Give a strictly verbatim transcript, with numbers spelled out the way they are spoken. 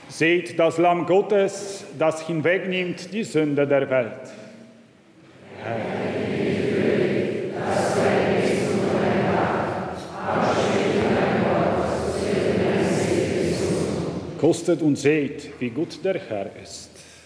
Seht das Lamm Gottes, das hinwegnimmt die Sünde der Welt. Herr. Kostet und seht, wie gut der Herr ist.